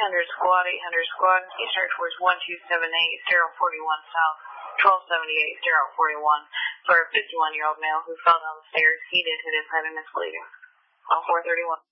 800 squad, eastern towards 1278, 041 south, 1278, 041, for a 51-year-old male who fell down the stairs. He did hit his head and is bleeding. On 431.